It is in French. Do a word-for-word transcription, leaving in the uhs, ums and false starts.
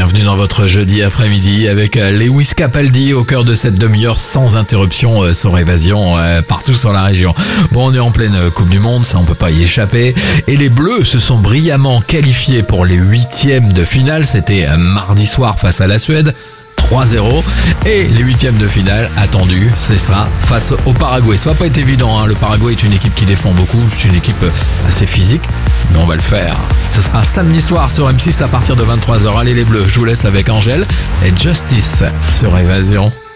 bienvenue dans votre jeudi après-midi avec Lewis Capaldi au cœur de cette demi-heure sans interruption euh, sur Évasion euh, partout sur la région. Bon, on est en pleine Coupe du Monde, ça on peut pas y échapper. Et les Bleus se sont brillamment qualifiés pour les huitièmes de finale. C'était mardi soir face à la Suède. trois zéro et les huitièmes de finale attendus, c'est ça, face au Paraguay. Ça va pas être évident, hein. Le Paraguay est une équipe qui défend beaucoup, c'est une équipe assez physique, mais on va le faire. Ce sera samedi soir sur M six à partir de vingt-trois heures. Allez les Bleus, je vous laisse avec Angèle et Justice sur Évasion.